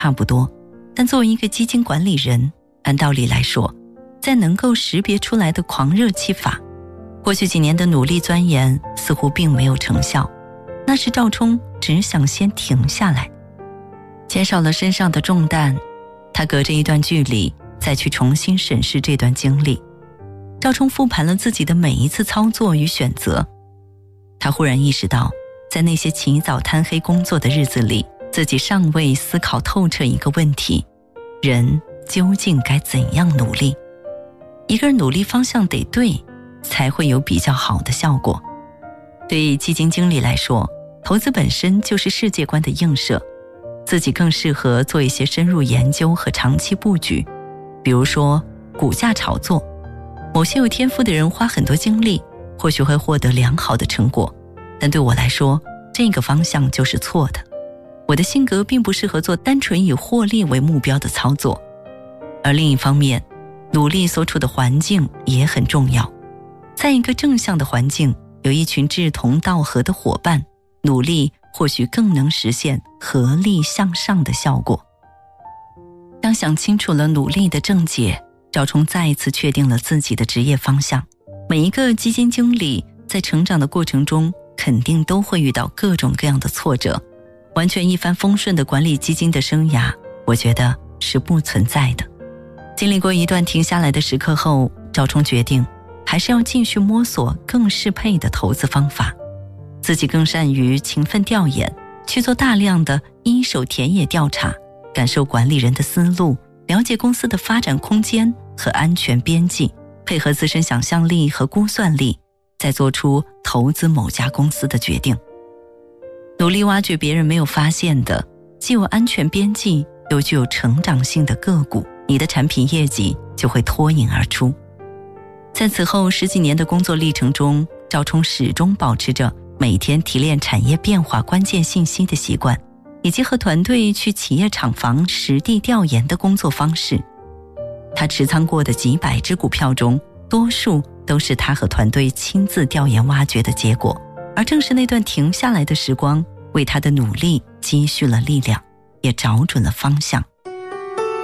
差不多，但作为一个基金管理人，按道理来说，在能够识别出来的狂热期法，过去几年的努力钻研似乎并没有成效，那时赵冲只想先停下来，减少了身上的重担，他隔着一段距离再去重新审视这段经历。赵冲复盘了自己的每一次操作与选择，他忽然意识到，在那些起早贪黑工作的日子里，自己尚未思考透彻一个问题：人究竟该怎样努力？一个人努力方向得对，才会有比较好的效果。对基金经理来说，投资本身就是世界观的映射，自己更适合做一些深入研究和长期布局，比如说股价炒作。某些有天赋的人花很多精力，或许会获得良好的成果，但对我来说，这个方向就是错的。我的性格并不适合做单纯以获利为目标的操作。而另一方面，努力所处的环境也很重要。在一个正向的环境，有一群志同道合的伙伴，努力或许更能实现合力向上的效果。当想清楚了努力的症结，赵冲再一次确定了自己的职业方向。每一个基金经理在成长的过程中，肯定都会遇到各种各样的挫折，完全一帆风顺的管理基金的生涯，我觉得是不存在的。经历过一段停下来的时刻后，赵冲决定还是要继续摸索更适配的投资方法。自己更善于勤奋调研，去做大量的一手田野调查，感受管理人的思路，了解公司的发展空间和安全边际，配合自身想象力和估算力，再做出投资某家公司的决定。努力挖掘别人没有发现的，既有安全边际又具有成长性的个股，你的产品业绩就会脱颖而出。在此后10几年的工作历程中，赵冲始终保持着每天提炼产业变化关键信息的习惯，以及和团队去企业厂房实地调研的工作方式。他持仓过的几百只股票中，多数都是他和团队亲自调研挖掘的结果，而正是那段停下来的时光，为他的努力积蓄了力量，也找准了方向。